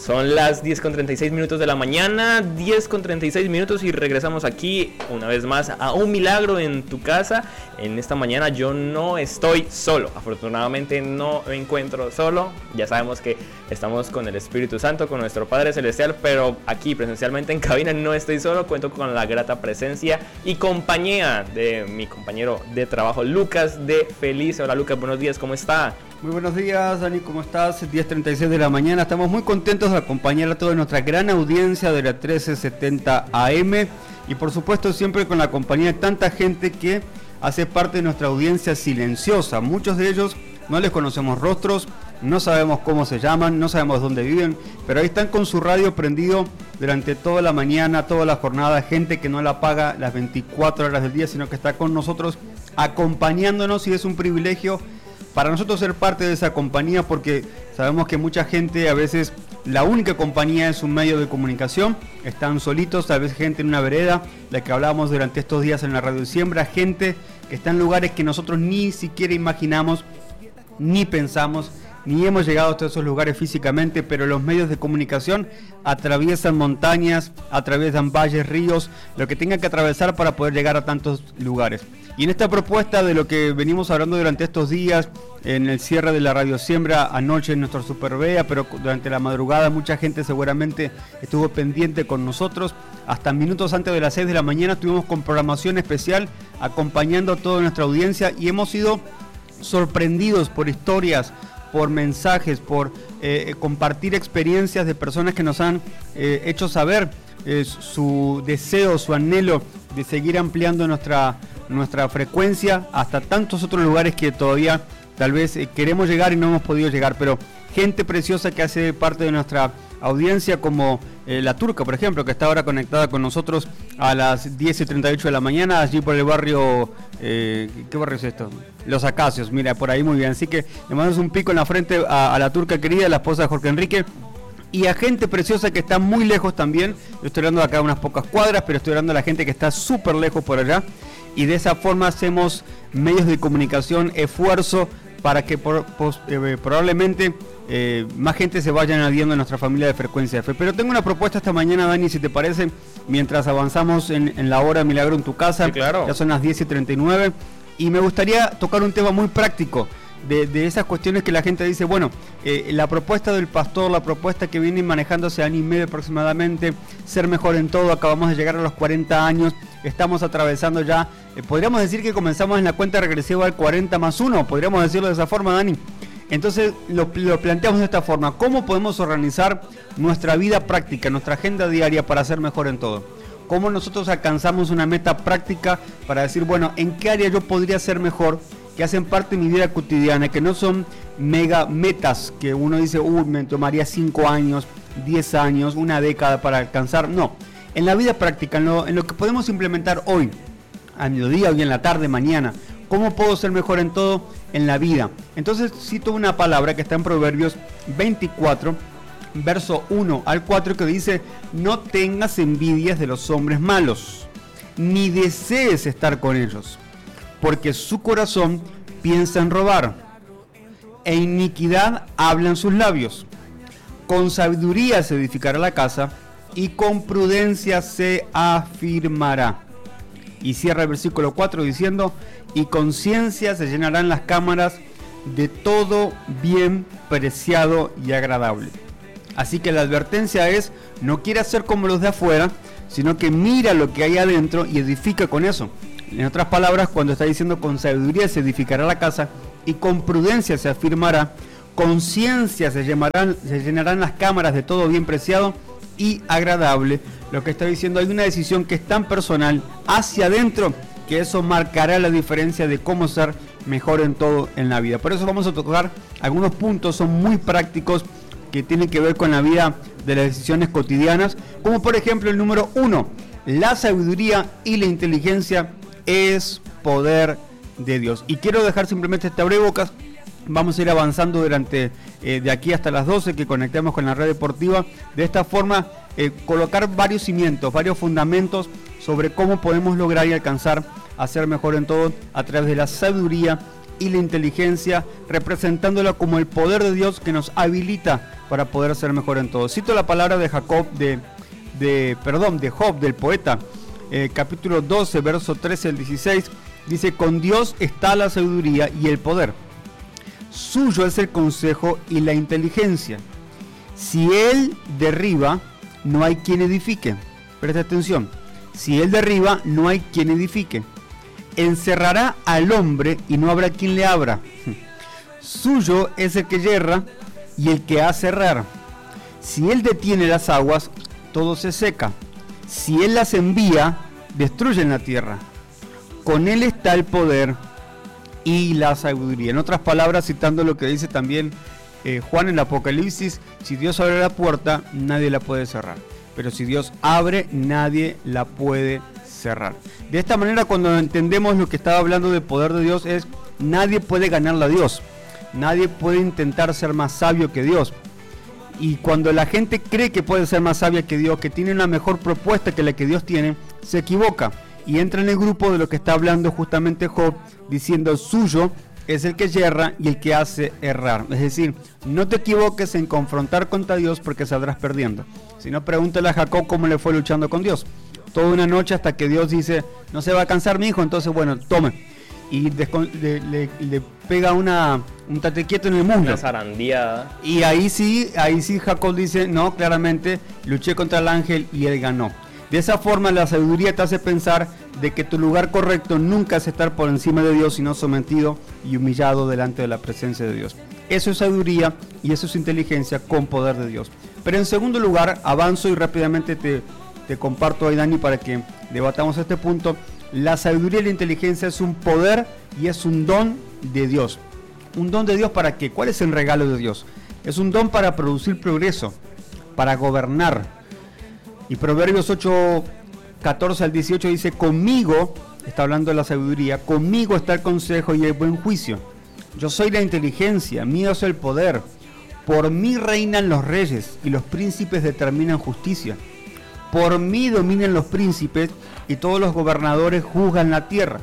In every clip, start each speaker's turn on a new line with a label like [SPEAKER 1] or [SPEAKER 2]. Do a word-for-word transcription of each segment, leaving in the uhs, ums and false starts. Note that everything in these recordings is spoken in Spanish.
[SPEAKER 1] Son las diez con treinta y seis minutos de la mañana, diez con treinta y seis minutos y regresamos aquí una vez más a Un Milagro en tu Casa. En esta mañana yo no estoy solo, afortunadamente no me encuentro solo. Ya sabemos que estamos con el Espíritu Santo, con nuestro Padre Celestial, pero aquí presencialmente en cabina no estoy solo. Cuento con la grata presencia y compañía de mi compañero de trabajo, Lucas de Feliz. Hola Lucas, buenos días, ¿cómo está?
[SPEAKER 2] Muy buenos días, Dani, ¿cómo estás? diez treinta y seis de la mañana, estamos muy contentos de acompañar a toda nuestra gran audiencia de la trece setenta A M y por supuesto siempre con la compañía de tanta gente que hace parte de nuestra audiencia silenciosa. Muchos de ellos no les conocemos rostros, no sabemos cómo se llaman, no sabemos dónde viven, pero ahí están con su radio prendido durante toda la mañana, toda la jornada, gente que no la apaga las veinticuatro horas del día, sino que está con nosotros acompañándonos, y es un privilegio para nosotros ser parte de esa compañía, porque sabemos que mucha gente, a veces la única compañía es un medio de comunicación, están solitos, tal vez gente en una vereda, la que hablábamos durante estos días en la Radio Siembra, gente que está en lugares que nosotros ni siquiera imaginamos, ni pensamos, ni hemos llegado hasta esos lugares físicamente, pero los medios de comunicación atraviesan montañas, atraviesan valles, ríos, lo que tengan que atravesar para poder llegar a tantos lugares. Y en esta propuesta de lo que venimos hablando durante estos días, en el cierre de la Radio Siembra, anoche en nuestro Super Bea, pero durante la madrugada mucha gente seguramente estuvo pendiente con nosotros. Hasta minutos antes de las seis de la mañana estuvimos con programación especial acompañando a toda nuestra audiencia y hemos sido sorprendidos por historias, por mensajes, por eh, compartir experiencias de personas que nos han eh, hecho saber eh, su deseo, su anhelo de seguir ampliando nuestra, nuestra frecuencia hasta tantos otros lugares que todavía tal vez eh, queremos llegar y no hemos podido llegar, pero gente preciosa que hace parte de nuestra audiencia, como eh, La Turca, por ejemplo, que está ahora conectada con nosotros a las diez y treinta y ocho de la mañana, allí por el barrio, eh, ¿qué barrio es esto? Los Acacios, mira, por ahí muy bien, así que le mandamos un pico en la frente a, a La Turca querida, la esposa de Jorge Enrique, y a gente preciosa que está muy lejos también. Yo estoy hablando de acá unas pocas cuadras, pero estoy hablando de la gente que está súper lejos por allá, y de esa forma hacemos medios de comunicación, esfuerzo para que por, por, eh, probablemente eh, más gente se vaya añadiendo a nuestra familia de Frecuencia F. Pero tengo una propuesta esta mañana, Dani, si te parece, mientras avanzamos en, en la hora Milagro en tu Casa.
[SPEAKER 1] Sí, claro.
[SPEAKER 2] Ya son las diez y treinta y nueve y me gustaría tocar un tema muy práctico de, de esas cuestiones que la gente dice, bueno, eh, la propuesta del pastor, la propuesta que viene manejándose año y medio aproximadamente, ser mejor en todo, acabamos de llegar a los cuarenta años, estamos atravesando ya, eh, podríamos decir que comenzamos en la cuenta regresiva al cuarenta más uno, podríamos decirlo de esa forma, Dani. Entonces lo, lo planteamos de esta forma: ¿cómo podemos organizar nuestra vida práctica, nuestra agenda diaria para ser mejor en todo? ¿Cómo nosotros alcanzamos una meta práctica para decir, bueno, en qué área yo podría ser mejor, que hacen parte de mi vida cotidiana, que no son mega metas que uno dice, uy, me tomaría cinco años, diez años, una década para alcanzar? No, en la vida práctica, en lo, en lo que podemos implementar hoy, a mediodía, hoy en la tarde, mañana. ¿Cómo puedo ser mejor en todo en la vida? Entonces cito una palabra que está en Proverbios veinticuatro, verso uno al cuatro, que dice: no tengas envidias de los hombres malos, ni desees estar con ellos, porque su corazón piensa en robar, e iniquidad hablan sus labios. Con sabiduría se edificará la casa, y con prudencia se afirmará. Y cierra el versículo cuatro diciendo: y con ciencia se llenarán las cámaras de todo bien preciado y agradable. Así que la advertencia es: no quieras ser como los de afuera, sino que mira lo que hay adentro y edifica con eso. En otras palabras, cuando está diciendo con sabiduría se edificará la casa y con prudencia se afirmará, con ciencia se llenarán, se llenarán las cámaras de todo bien preciado y agradable, lo que está diciendo, hay una decisión que es tan personal hacia adentro, que eso marcará la diferencia de cómo ser mejor en todo en la vida. Por eso vamos a tocar algunos puntos, son muy prácticos, que tienen que ver con la vida de las decisiones cotidianas, como por ejemplo el número uno: la sabiduría y la inteligencia es poder de Dios. Y quiero dejar simplemente este abrebocas. Vamos a ir avanzando durante eh, de aquí hasta las doce, que conectemos con la red deportiva. De esta forma, eh, colocar varios cimientos, varios fundamentos sobre cómo podemos lograr y alcanzar a ser mejor en todo a través de la sabiduría y la inteligencia, representándola como el poder de Dios que nos habilita para poder ser mejor en todo. Cito la palabra de Jacob, de, de perdón, de Job, del poeta, eh, capítulo doce, verso trece al dieciséis, dice: con Dios está la sabiduría y el poder, suyo es el consejo y la inteligencia. Si Él derriba, no hay quien edifique. Presta atención. Si Él derriba, no hay quien edifique. Encerrará al hombre y no habrá quien le abra. Suyo es el que yerra y el que hace errar. Si Él detiene las aguas, todo se seca. Si Él las envía, destruyen la tierra. Con Él está el poder y la sabiduría. En otras palabras, citando lo que dice también eh, Juan en el Apocalipsis: si Dios abre la puerta, nadie la puede cerrar. Pero si Dios abre, nadie la puede cerrar. De esta manera, cuando entendemos lo que estaba hablando del poder de Dios, es: nadie puede ganarle a Dios. Nadie puede intentar ser más sabio que Dios. Y cuando la gente cree que puede ser más sabia que Dios, que tiene una mejor propuesta que la que Dios tiene, se equivoca y entra en el grupo de lo que está hablando justamente Job, diciendo: suyo es el que yerra y el que hace errar. Es decir, no te equivoques en confrontar contra Dios, porque saldrás perdiendo. Si no, pregúntale a Jacob cómo le fue luchando con Dios. Toda una noche, hasta que Dios dice: no se va a cansar mi hijo, entonces bueno, tome. Y le, le, le pega una, un tate quieto en el muslo.
[SPEAKER 1] Una zarandeada.
[SPEAKER 2] Y ahí sí, ahí sí Jacob dice: no, claramente luché contra el ángel y él ganó. De esa forma, la sabiduría te hace pensar de que tu lugar correcto nunca es estar por encima de Dios, sino sometido y humillado delante de la presencia de Dios. Eso es sabiduría y eso es inteligencia con poder de Dios. Pero en segundo lugar, avanzo y rápidamente te, te comparto ahí, Dani, para que debatamos este punto. La sabiduría y la inteligencia es un poder y es un don de Dios. ¿Un don de Dios para qué? ¿Cuál es el regalo de Dios? Es un don para producir progreso, para gobernar. Y Proverbios ocho, catorce al dieciocho dice: conmigo, está hablando de la sabiduría, conmigo está el consejo y el buen juicio. Yo soy la inteligencia, mío es el poder. Por mí reinan los reyes y los príncipes determinan justicia. Por mí dominan los príncipes y todos los gobernadores juzgan la tierra.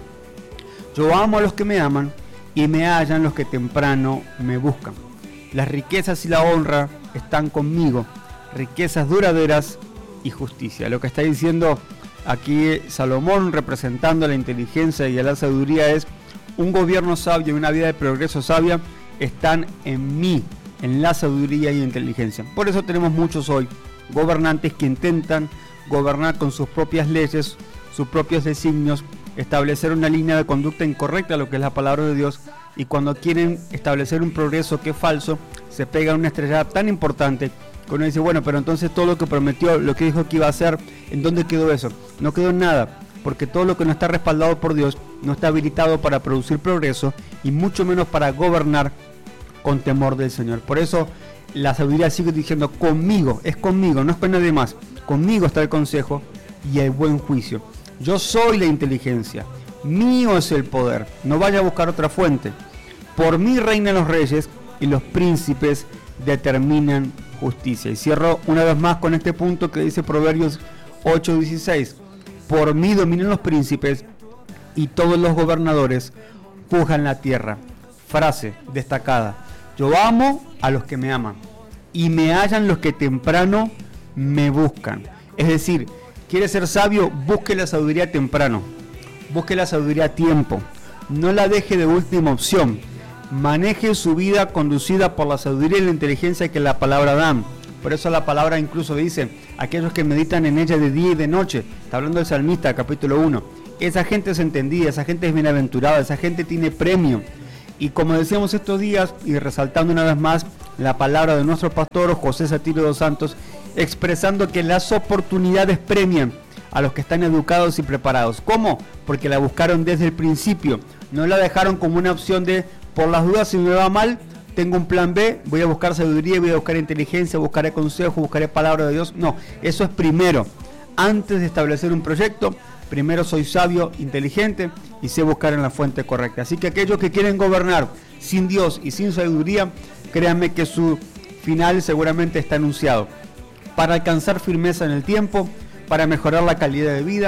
[SPEAKER 2] Yo amo a los que me aman y me hallan los que temprano me buscan. Las riquezas y la honra están conmigo, riquezas duraderas y justicia. Lo que está diciendo aquí Salomón, representando la inteligencia y la sabiduría, es: un gobierno sabio y una vida de progreso sabia están en mí, en la sabiduría y inteligencia. Por eso tenemos muchos hoy gobernantes que intentan gobernar con sus propias leyes, sus propios designios, establecer una línea de conducta incorrecta a lo que es la palabra de Dios, y cuando quieren establecer un progreso que es falso, se pega una estrellada tan importante que uno dice: bueno, pero entonces todo lo que prometió, lo que dijo que iba a hacer, ¿en dónde quedó eso? No quedó en nada, porque todo lo que no está respaldado por Dios no está habilitado para producir progreso, y mucho menos para gobernar con temor del Señor. Por eso la sabiduría sigue diciendo: conmigo, es conmigo, no es con nadie más. Conmigo está el consejo y el buen juicio. Yo soy la inteligencia, mío es el poder, no vaya a buscar otra fuente. Por mí reinan los reyes y los príncipes determinan justicia. Y cierro una vez más con este punto que dice Proverbios ocho dieciséis: por mí dominan los príncipes y todos los gobernadores juzgan la tierra. Frase destacada: yo amo a los que me aman y me hallan los que temprano me buscan. Es decir, quiere ser sabio, busque la sabiduría temprano, busque la sabiduría a tiempo, no la deje de última opción. Maneje su vida conducida por la sabiduría y la inteligencia que la palabra da. Por eso la palabra incluso dice: aquellos que meditan en ella de día y de noche. Está hablando el salmista, capítulo uno. Esa gente es entendida, esa gente es bienaventurada, esa gente tiene premio. Y como decíamos estos días, y resaltando una vez más la palabra de nuestro pastor José Satirio dos Santos, expresando que las oportunidades premian a los que están educados y preparados. ¿Cómo? Porque la buscaron desde el principio, no la dejaron como una opción de: por las dudas, si me va mal, tengo un plan B, voy a buscar sabiduría, voy a buscar inteligencia, buscaré consejo, buscaré palabra de Dios. No, eso es primero. Antes de establecer un proyecto, primero soy sabio, inteligente y sé buscar en la fuente correcta. Así que aquellos que quieren gobernar sin Dios y sin sabiduría, créanme que su final seguramente está anunciado. Para alcanzar firmeza en el tiempo, para mejorar la calidad de vida,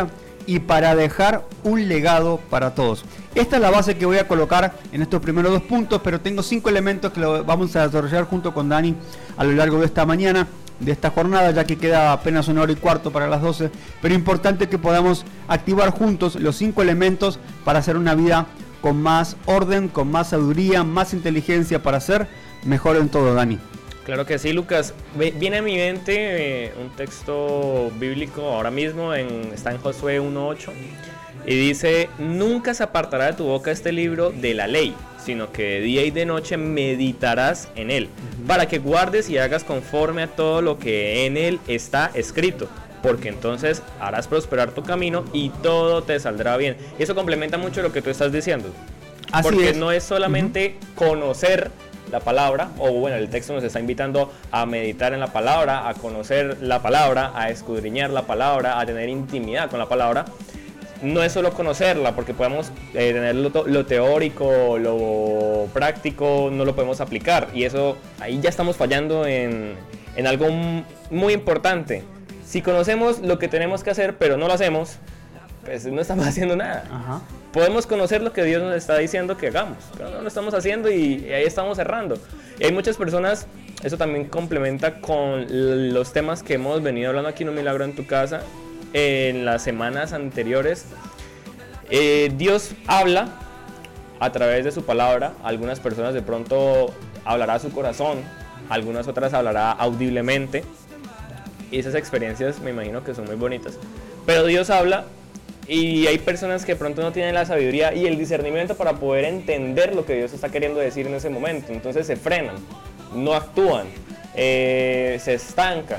[SPEAKER 2] y para dejar un legado para todos. Esta es la base que voy a colocar en estos primeros dos puntos, pero tengo cinco elementos que lo vamos a desarrollar junto con Dani a lo largo de esta mañana, de esta jornada, ya que queda apenas una hora y cuarto para las doce, pero importante que podamos activar juntos los cinco elementos para hacer una vida con más orden, con más sabiduría, más inteligencia, para ser mejor en todo, Dani.
[SPEAKER 1] Claro que sí, Lucas. Viene a mi mente eh, un texto bíblico ahora mismo, en, está en Josué uno ocho, y dice: nunca se apartará de tu boca este libro de la ley, sino que de día y de noche meditarás en él, uh-huh. para que guardes y hagas conforme a todo lo que en él está escrito, porque entonces harás prosperar tu camino y todo te saldrá bien. Y eso complementa mucho lo que tú estás diciendo.
[SPEAKER 2] Así
[SPEAKER 1] porque
[SPEAKER 2] es.
[SPEAKER 1] no es solamente uh-huh. conocer la palabra, o bueno, el texto nos está invitando a meditar en la palabra, a conocer la palabra, a escudriñar la palabra, a tener intimidad con la palabra. No es solo conocerla, porque podemos eh, tener lo, lo teórico, lo práctico, no lo podemos aplicar, y eso, ahí ya estamos fallando en, en algo muy importante. Si conocemos lo que tenemos que hacer, pero no lo hacemos, pues no estamos haciendo nada. Ajá. Podemos conocer lo que Dios nos está diciendo que hagamos, pero no lo estamos haciendo y ahí estamos errando. Y hay muchas personas, eso también complementa con los temas que hemos venido hablando aquí en Un Milagro en tu Casa en las semanas anteriores. Eh, Dios habla a través de su palabra. Algunas personas de pronto hablará a su corazón, algunas otras hablará audiblemente. Y esas experiencias me imagino que son muy bonitas. Pero Dios habla. Y hay personas que de pronto no tienen la sabiduría y el discernimiento para poder entender lo que Dios está queriendo decir en ese momento. Entonces se frenan, no actúan, eh, se estancan.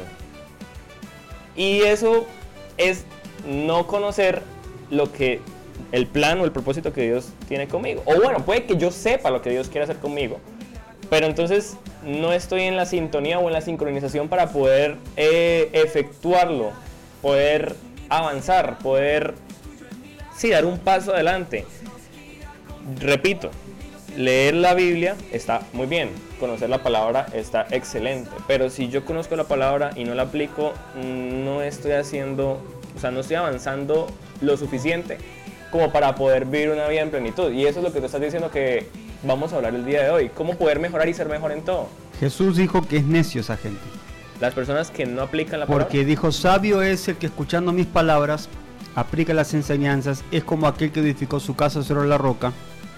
[SPEAKER 1] Y eso es no conocer lo que el plan o el propósito que Dios tiene conmigo. O bueno, puede que yo sepa lo que Dios quiere hacer conmigo, pero entonces no estoy en la sintonía o en la sincronización para poder eh, efectuarlo, poder avanzar, poder... sí, dar un paso adelante. Repito, leer la Biblia está muy bien, conocer la palabra está excelente, pero si yo conozco la palabra y no la aplico, no estoy haciendo, o sea, no estoy avanzando lo suficiente como para poder vivir una vida en plenitud. Y eso es lo que tú estás diciendo que vamos a hablar el día de hoy, cómo poder mejorar y ser mejor en todo.
[SPEAKER 2] Jesús dijo que es necio esa gente.
[SPEAKER 1] Las personas que no aplican la palabra.
[SPEAKER 2] Porque dijo: sabio es el que escuchando mis palabras aplica las enseñanzas. Es como aquel que edificó su casa sobre la roca,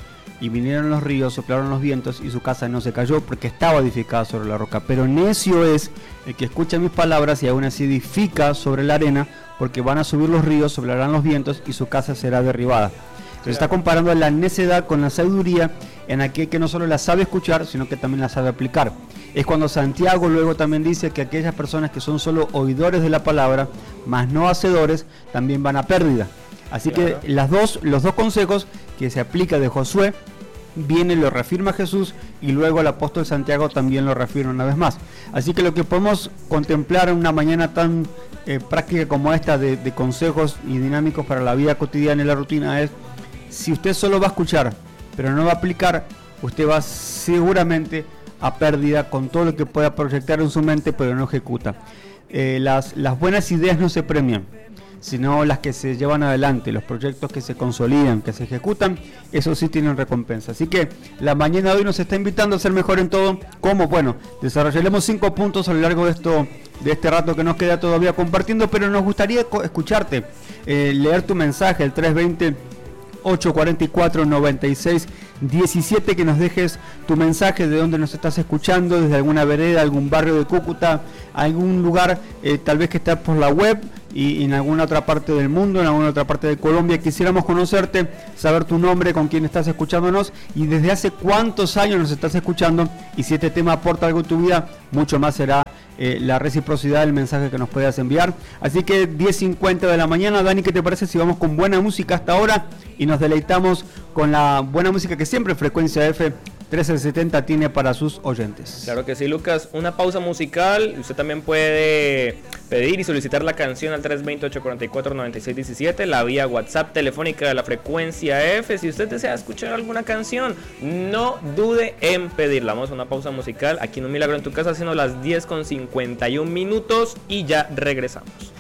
[SPEAKER 2] y vinieron los ríos, soplaron los vientos, y su casa no se cayó porque estaba edificada sobre la roca. Pero necio es el que escucha mis palabras y aún así edifica sobre la arena, porque van a subir los ríos, soplarán los vientos y su casa será derribada. Se está comparando la necedad con la sabiduría en aquel que no solo la sabe escuchar, sino que también la sabe aplicar. Es cuando Santiago luego también dice que aquellas personas que son solo oidores de la palabra, mas no hacedores, también van a pérdida. Así claro. que las dos, los dos consejos que se aplica de Josué, viene, lo reafirma Jesús, y luego el apóstol Santiago también lo reafirma una vez más. Así que lo que podemos contemplar en una mañana tan eh, práctica como esta de, de consejos y dinámicos para la vida cotidiana y la rutina es: si usted solo va a escuchar pero no va a aplicar, usted va seguramente a pérdida con todo lo que pueda proyectar en su mente pero no ejecuta. Eh, las, las buenas ideas no se premian, sino las que se llevan adelante, los proyectos que se consolidan, que se ejecutan, eso sí tienen recompensa. Así que la mañana de hoy nos está invitando a ser mejor en todo. ¿Cómo? Bueno, desarrollaremos cinco puntos a lo largo de esto, de este rato que nos queda todavía compartiendo, pero nos gustaría escucharte, eh, leer tu mensaje, el tres veinte, ocho cuarenta y cuatro, noventa y seis diecisiete, que nos dejes tu mensaje de dónde nos estás escuchando, desde alguna vereda, algún barrio de Cúcuta, algún lugar eh, tal vez que estés por la web y, y en alguna otra parte del mundo, en alguna otra parte de Colombia. Quisiéramos conocerte, saber tu nombre, con quién estás escuchándonos y desde hace cuántos años nos estás escuchando, y si este tema aporta algo a tu vida, mucho más será eh, la reciprocidad del mensaje que nos puedas enviar. Así que diez cincuenta de la mañana, Dani, ¿qué te parece si vamos con buena música hasta ahora y nos deleitamos con la buena música que siempre Frecuencia F trece setenta tiene para sus oyentes?
[SPEAKER 1] Claro que sí, Lucas. Una pausa musical. Usted también puede pedir y solicitar la canción al tres veinte, ocho cuarenta y cuatro, noventa y seis diecisiete, la vía WhatsApp telefónica de la Frecuencia F. Si usted desea escuchar alguna canción, no dude en pedirla. Vamos a una pausa musical aquí en Un Milagro en tu Casa, haciendo las diez con cincuenta y un minutos y ya regresamos.